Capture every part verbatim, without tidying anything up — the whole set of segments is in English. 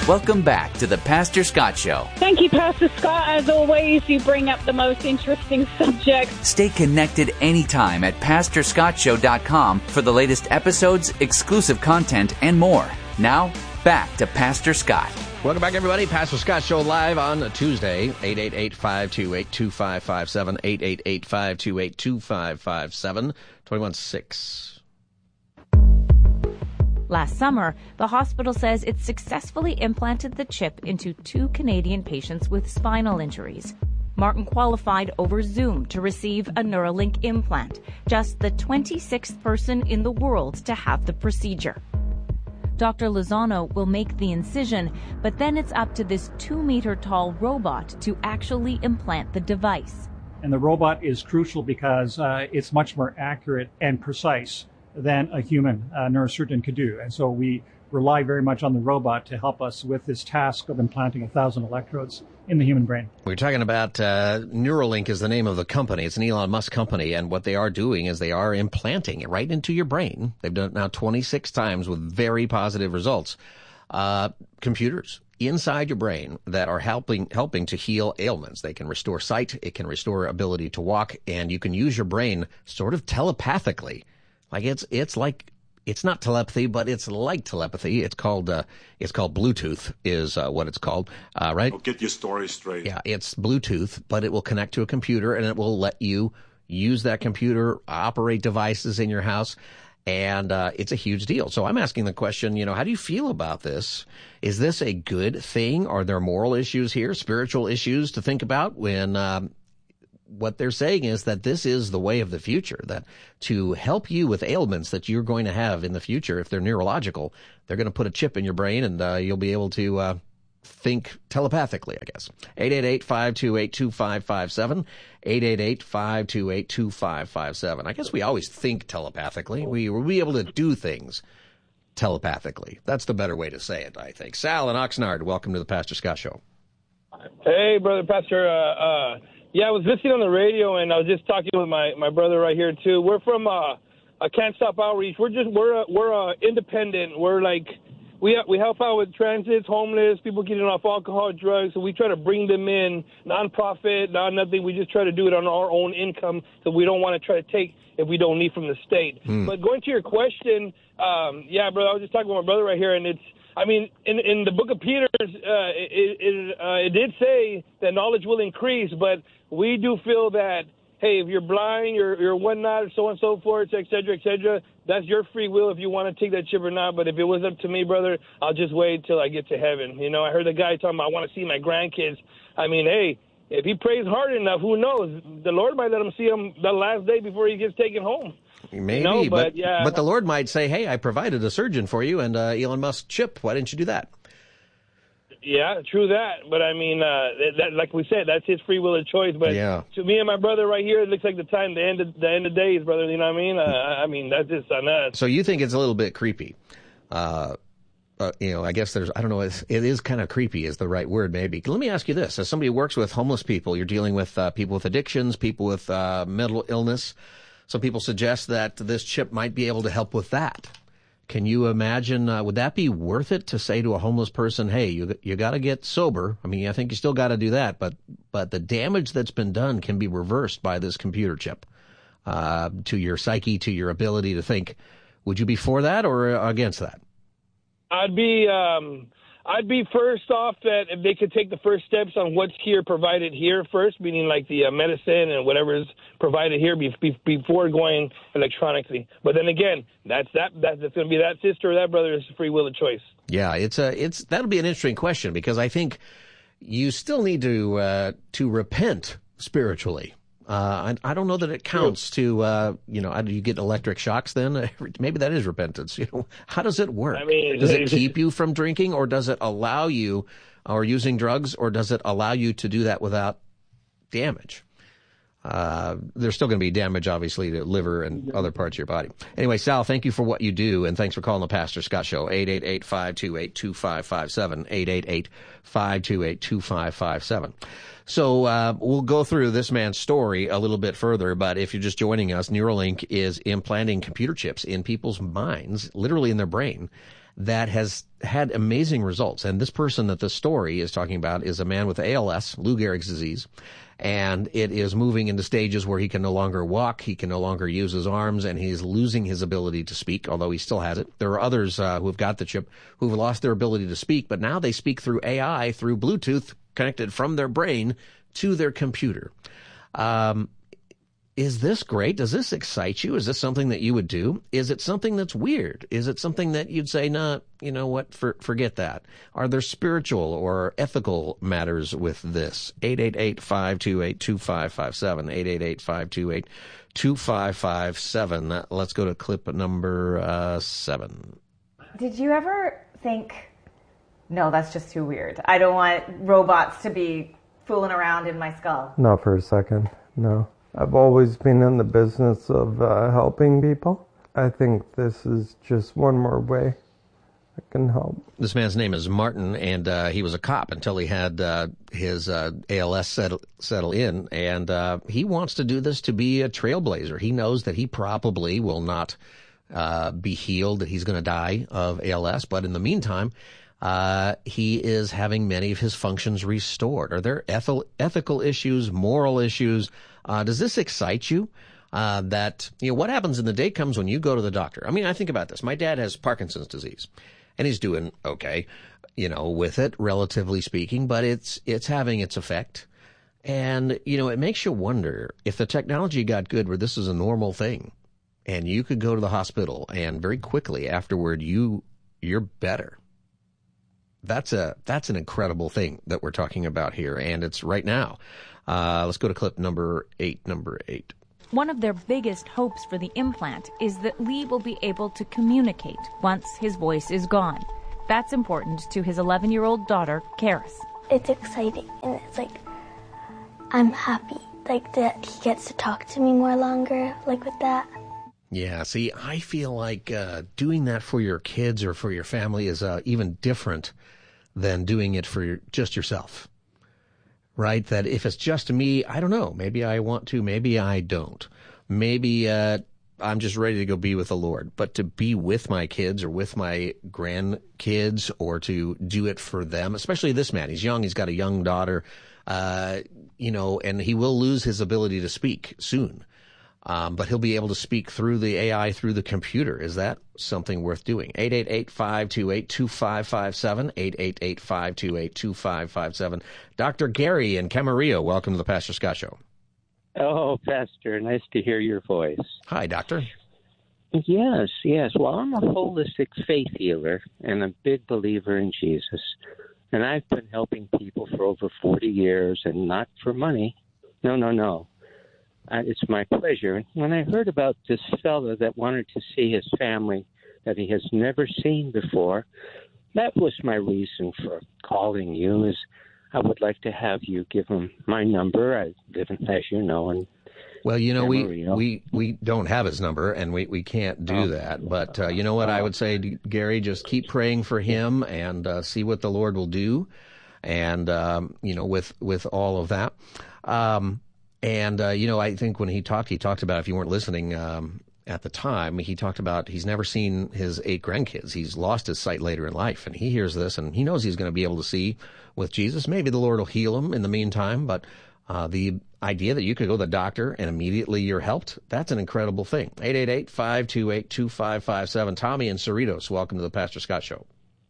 Welcome back to the Pastor Scott Show. Thank you, Pastor Scott. As always, you bring up the most interesting subjects. Stay connected anytime at pastor scott show dot com for the latest episodes, exclusive content, and more. Now, back to Pastor Scott. Welcome back, everybody. Pastor Scott Show live on Tuesday, eight eight eight, five two eight, two five five seven, eight eight eight, five two eight, two five five seven, twenty-one six. Last summer, the hospital says it successfully implanted the chip into two Canadian patients with spinal injuries. Martin qualified over Zoom to receive a Neuralink implant, just the twenty-sixth person in the world to have the procedure. Doctor Lozano will make the incision, but then it's up to this two-meter-tall robot to actually implant the device. And the robot is crucial because uh, it's much more accurate and precise than a human uh, neurosurgeon could do. And so we rely very much on the robot to help us with this task of implanting a thousand electrodes in the human brain. We're talking about uh, Neuralink is the name of the company. It's an Elon Musk company, and what they are doing is they are implanting it right into your brain. They've done it now twenty-six times with very positive results. Uh, computers inside your brain that are helping helping to heal ailments. They can restore sight, it can restore ability to walk, and you can use your brain sort of telepathically. Like it's it's like it's not telepathy, but it's like telepathy. It's called uh, it's called Bluetooth is uh, what it's called, uh, right? I'll get your story straight. Yeah, it's Bluetooth, but it will connect to a computer, and it will let you use that computer, operate devices in your house, and uh, it's a huge deal. So I'm asking the question, you know, how do you feel about this? Is this a good thing? Are there moral issues here, spiritual issues to think about when um, what they're saying is that this is the way of the future, that to help you with ailments that you're going to have in the future, if they're neurological, they're going to put a chip in your brain and uh, you'll be able to uh, think telepathically, I guess. eight eight eight, five two eight, two five five seven, eight eight eight, five two eight, two five five seven. I guess we always think telepathically. We will be able to do things telepathically. That's the better way to say it, I think. Sal and Oxnard, welcome to the Pastor Scott Show. Hey, Brother Pastor. Uh, uh, yeah, I was listening on the radio, and I was just talking with my, my brother right here, too. We're from uh, a Can't Stop Outreach. We're just, we're, uh, we're uh, independent. We're like, we we help out with transits, homeless, people getting off alcohol, drugs, so we try to bring them in, non-profit, not nothing. We just try to do it on our own income, so we don't want to try to take if we don't need from the state. Mm. But going to your question, um, yeah, brother, I was just talking with my brother right here, and it's, I mean, in in the book of Peter, uh, it it, uh, it did say that knowledge will increase, but we do feel that, hey, if you're blind, you're you're whatnot, so on and so forth, et cetera, et cetera, that's your free will if you want to take that chip or not. But if it was up to me, brother, I'll just wait till I get to heaven. You know, I heard a guy talking about, I want to see my grandkids. I mean, hey, if he prays hard enough, who knows? The Lord might let him see him the last day before he gets taken home. Maybe, you know, but, but, yeah. but the Lord might say, hey, I provided a surgeon for you and uh, Elon Musk chip. Why didn't you do that? Yeah, true that. But, I mean, uh, that, like we said, that's his free will of choice. But yeah. To me and my brother right here, it looks like the time, the end of, the end of days, brother. You know what I mean? Uh, I mean, that's just on us. So you think it's a little bit creepy. Uh, uh, you know, I guess there's, I don't know, it's, it is kind of creepy is the right word maybe. Let me ask you this. As somebody who works with homeless people, you're dealing with uh, people with addictions, people with uh, mental illness. Some people suggest that this chip might be able to help with that. Can you imagine, uh, would that be worth it to say to a homeless person, hey, you you got to get sober? I mean, I think you still got to do that, but but the damage that's been done can be reversed by this computer chip uh, to your psyche, to your ability to think. Would you be for that or against that? I'd be um, I'd be first off that if they could take the first steps on what's here provided here first, meaning like the uh, medicine and whatever is provided here be, be, before going electronically. But then again, that's that that's going to be that sister or that brother's free will of choice. Yeah, it's a it's that'll be an interesting question because I think you still need to uh, to repent spiritually. Uh, I, I don't know that it counts to, uh, you know, do you get electric shocks then? Maybe that is repentance. You know, how does it work? I mean, does it keep you from drinking or does it allow you or using drugs or does it allow you to do that without damage? Uh, there's still going to be damage, obviously, to liver and other parts of your body. Anyway, Sal, thank you for what you do, and thanks for calling the Pastor Scott Show. eight eight eight, five two eight, two five five seven, eight eight eight, five two eight, two five five seven. So uh, we'll go through this man's story a little bit further, but if you're just joining us, Neuralink is implanting computer chips in people's minds, literally in their brain, that has had amazing results. And this person that the story is talking about is a man with A L S, Lou Gehrig's disease, and it is moving into stages where he can no longer walk, he can no longer use his arms, and he's losing his ability to speak, although he still has it. There are others uh, who have got the chip who've lost their ability to speak, but now they speak through A I, through Bluetooth, connected from their brain to their computer. Um, Is this great? Does this excite you? Is this something that you would do? Is it something that's weird? Is it something that you'd say, nah, you know what, for, forget that? Are there spiritual or ethical matters with this? eight eight eight, five two eight, two five five seven, eight eight eight, five two eight, two five five seven. Let's go to clip number uh, seven. Did you ever think, no, that's just too weird. I don't want robots to be fooling around in my skull? Not for a second, no. I've always been in the business of uh, helping people. I think this is just one more way I can help. This man's name is Martin, and uh, he was a cop until he had uh, his uh, A L S settle, settle in. And uh, he wants to do this to be a trailblazer. He knows that he probably will not uh, be healed, that he's going to die of A L S. But in the meantime, uh, he is having many of his functions restored. Are there ethical, ethical issues, moral issues? Uh, does this excite you? Uh, that, you know, what happens in the day comes when you go to the doctor. I mean, I think about this. My dad has Parkinson's disease, and he's doing okay, you know, with it, relatively speaking, but it's, it's having its effect. And, you know, it makes you wonder if the technology got good where this is a normal thing and you could go to the hospital and very quickly afterward, you, you're better. That's a, that's an incredible thing that we're talking about here. And it's right now. Uh, let's go to clip number eight, number eight. One of their biggest hopes for the implant is that Lee will be able to communicate once his voice is gone. That's important to his eleven-year-old daughter, Karis. It's exciting, and it's like, I'm happy, like, that he gets to talk to me more longer, like with that. Yeah, see, I feel like uh, doing that for your kids or for your family is uh, even different than doing it for your, just yourself. Right? That if it's just me, I don't know. Maybe I want to, maybe I don't. Maybe uh, I'm just ready to go be with the Lord. But to be with my kids or with my grandkids or to do it for them, especially this man, he's young, he's got a young daughter, uh, you know, and he will lose his ability to speak soon. Um, but he'll be able to speak through the A I, through the computer. Is that something worth doing? eight eight eight, five two eight, two five five seven, eight eight eight, five two eight, two five five seven. Doctor Gary in Camarillo, welcome to the Pastor Scott Show. Oh, Pastor, nice to hear your voice. Hi, Doctor. Yes, yes. Well, I'm a holistic faith healer and a big believer in Jesus. And I've been helping people for over forty years, and not for money. No, no, no. Uh, it's my pleasure. When I heard about this fellow that wanted to see his family that he has never seen before, that was my reason for calling you, is I would like to have you give him my number. I live in, as you know, in Well, you know, we, we, we don't have his number, and we, we can't do oh. that. But uh, you know what I would say, Gary? Just keep praying for him and uh, see what the Lord will do, and, um, you know, with, with all of that. Um And, uh, you know, I think when he talked, he talked about, if you weren't listening um, at the time, he talked about he's never seen his eight grandkids. He's lost his sight later in life, and he hears this, and he knows he's going to be able to see with Jesus. Maybe the Lord will heal him in the meantime, but uh, the idea that you could go to the doctor and immediately you're helped, that's an incredible thing. eight eight eight, five two eight, two five five seven. Tommy in Cerritos, welcome to the Pastor Scott Show.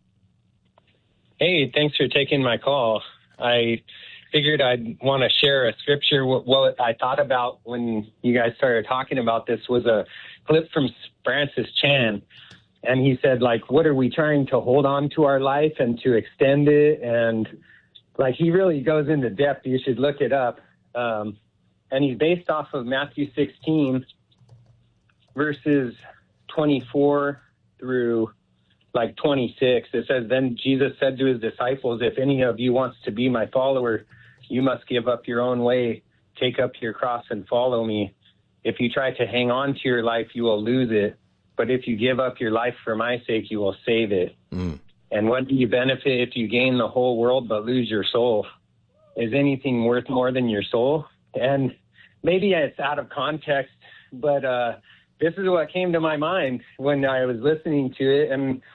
Hey, thanks for taking my call. I figured I'd want to share a scripture. What I thought about when you guys started talking about this was a clip from Francis Chan. And he said, like, what are we trying to hold on to our life and to extend it? And, like, he really goes into depth. You should look it up. Um, and he's based off of Matthew sixteen, verses twenty-four through, like, twenty-six. It says, then Jesus said to his disciples, if any of you wants to be my follower, you must give up your own way, take up your cross and follow me. If you try to hang on to your life, you will lose it. But if you give up your life for my sake, you will save it. Mm. And what do you benefit if you gain the whole world but lose your soul? Is anything worth more than your soul? And maybe it's out of context, but uh, this is what came to my mind when I was listening to it. And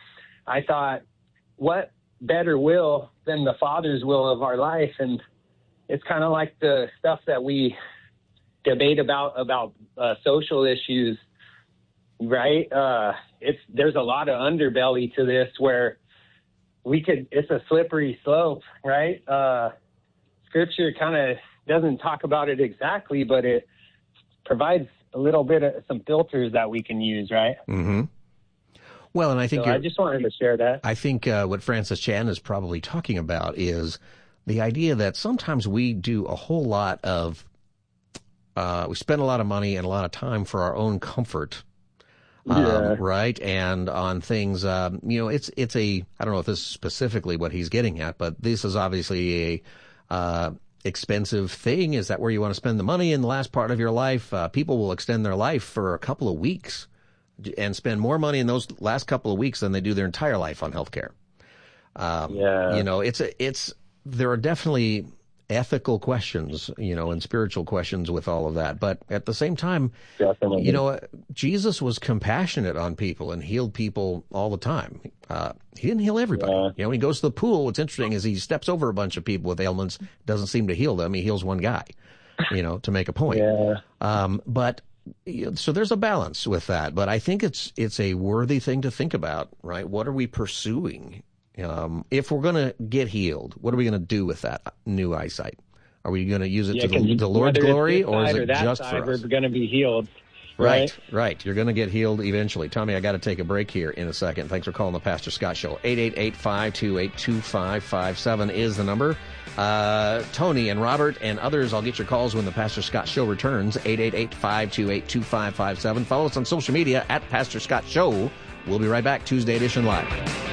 I thought, what better will than the Father's will of our life? And it's kind of like the stuff that we debate about, about uh, social issues, right? Uh, it's, there's a lot of underbelly to this where we could, it's a slippery slope, right? Uh, scripture kind of doesn't talk about it exactly, but it provides a little bit of some filters that we can use, right? Mm-hmm. Well, and I think so I just wanted to share that. I think uh, what Francis Chan is probably talking about is the idea that sometimes we do a whole lot of, uh, we spend a lot of money and a lot of time for our own comfort. Um, yeah. Right. And on things, um, you know, it's, it's a, I don't know if this is specifically what he's getting at, but this is obviously a, uh, expensive thing. Is that where you want to spend the money in the last part of your life? Uh, people will extend their life for a couple of weeks and spend more money in those last couple of weeks than they do their entire life on healthcare. Um, yeah. You know, it's, a, it's, there are definitely ethical questions, you know, and spiritual questions with all of that. But at the same time, Definitely. you know, Jesus was compassionate on people and healed people all the time. Uh, he didn't heal everybody. Yeah. You know, when he goes to the pool, what's interesting is he steps over a bunch of people with ailments, doesn't seem to heal them. He heals one guy, you know, to make a point. Yeah. Um, but so there's a balance with that. But I think it's, it's a worthy thing to think about, right? What are we pursuing? Um, if we're going to get healed, what are we going to do with that new eyesight? Are we going to use it yeah, to the, the Lord's glory, or is it just for us? We're going to be healed. Right, right. right. You're going to get healed eventually. Tommy, I got to take a break here in a second. Thanks for calling the Pastor Scott Show. eight eight eight, five two eight, two five five seven is the number. Uh, Tony and Robert and others, I'll get your calls when the Pastor Scott Show returns. eight eight eight, five two eight, two five five seven. Follow us on social media at Pastor Scott Show. We'll be right back. Tuesday Edition Live.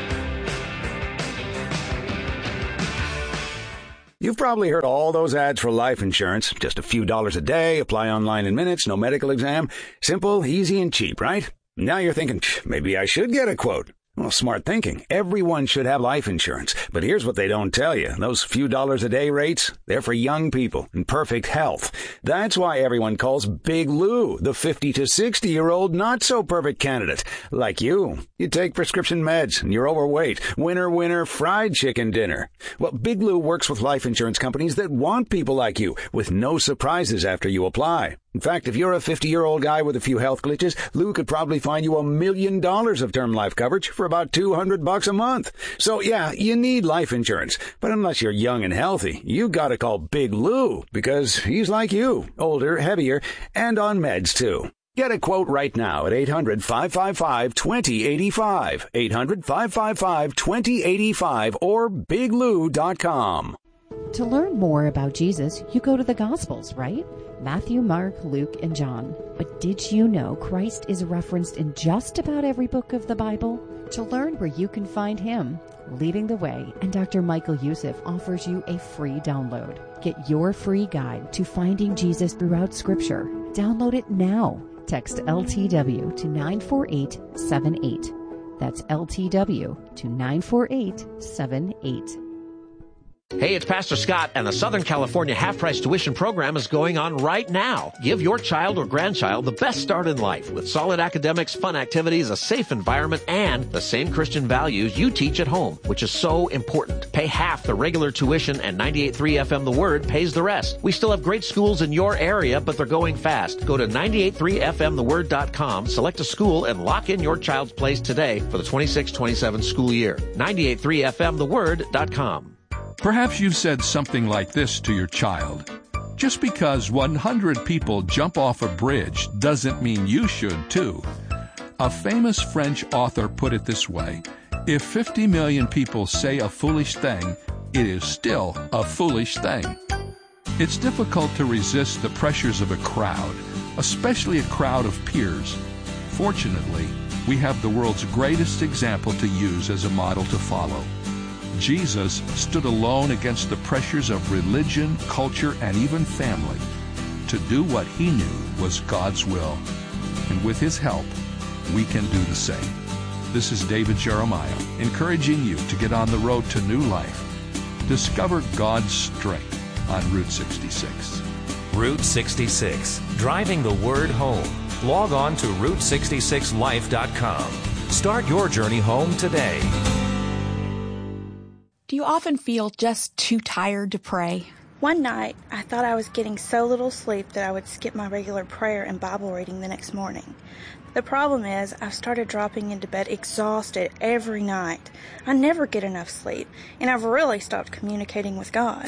You've probably heard all those ads for life insurance. Just a few dollars a day, apply online in minutes, no medical exam. Simple, easy, and cheap, right? Now you're thinking, maybe I should get a quote. Well, smart thinking. Everyone should have life insurance. But here's what they don't tell you. Those few dollars a day rates, they're for young people in perfect health. That's why everyone calls Big Lou the fifty to sixty-year-old not-so-perfect candidate. Like you. You take prescription meds and you're overweight. Winner, winner, fried chicken dinner. Well, Big Lou works with life insurance companies that want people like you with no surprises after you apply. In fact, if you're a fifty-year-old guy with a few health glitches, Lou could probably find you a million dollars of term life coverage for about two hundred bucks a month. So yeah, you need life insurance. But unless you're young and healthy, you gotta call Big Lou because he's like you, older, heavier, and on meds too. Get a quote right now at eight hundred, five five five, two zero eight five, eight hundred, five five five, two zero eight five, or big lou dot com. To learn more about Jesus, you go to the Gospels, right? Matthew, Mark, Luke, and John. But did you know Christ is referenced in just about every book of the Bible? To learn where you can find him, Leading the Way, and Doctor Michael Youssef offers you a free download. Get your free guide to finding Jesus throughout Scripture. Download it now. Text L T W to nine four eight seven eight. That's L T W to nine four eight seven eight. Hey, it's Pastor Scott, and the Southern California half-price tuition program is going on right now. Give your child or grandchild the best start in life with solid academics, fun activities, a safe environment, and the same Christian values you teach at home, which is so important. Pay half the regular tuition, and ninety-eight point three F M The Word pays the rest. We still have great schools in your area, but they're going fast. Go to ninety-eight point three F M the word dot com, select a school, and lock in your child's place today for the twenty-six twenty-seven school year. ninety-eight point three F M the word dot com. Perhaps you've said something like this to your child. Just because one hundred people jump off a bridge doesn't mean you should too. A famous French author put it this way: if fifty million people say a foolish thing, it is still a foolish thing. It's difficult to resist the pressures of a crowd, especially a crowd of peers. Fortunately, we have the world's greatest example to use as a model to follow. Jesus stood alone against the pressures of religion, culture, and even family to do what he knew was God's will. And with his help, we can do the same. This is David Jeremiah, encouraging you to get on the road to new life. Discover God's strength on Route sixty-six. Route sixty-six, driving the word home. Log on to route sixty-six life dot com. Start your journey home today. Do you often feel just too tired to pray? One night, I thought I was getting so little sleep that I would skip my regular prayer and Bible reading the next morning. The problem is, I've started dropping into bed exhausted every night. I never get enough sleep, and I've really stopped communicating with God.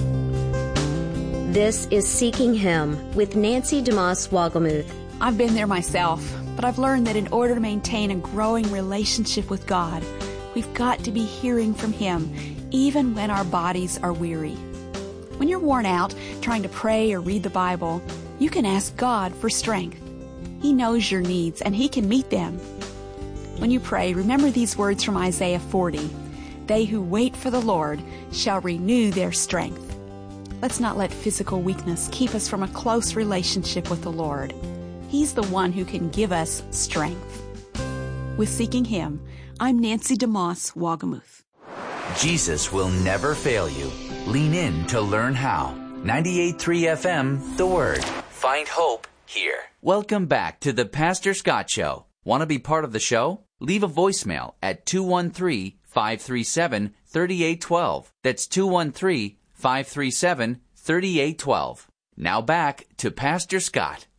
This is Seeking Him with Nancy DeMoss Wogelmuth. I've been there myself, but I've learned that in order to maintain a growing relationship with God, we've got to be hearing from Him, even when our bodies are weary. When you're worn out trying to pray or read the Bible, you can ask God for strength. He knows your needs, and He can meet them. When you pray, remember these words from Isaiah forty. They who wait for the Lord shall renew their strength. Let's not let physical weakness keep us from a close relationship with the Lord. He's the one who can give us strength. With Seeking Him, I'm Nancy DeMoss Wogelmuth. Jesus will never fail you. Lean in to learn how. ninety-eight point three F M, The Word. Find hope here. Welcome back to the Pastor Scott Show. Want to be part of the show? Leave a voicemail at two one three, five three seven, three eight one two. That's two one three, five three seven, three eight one two. Now back to Pastor Scott.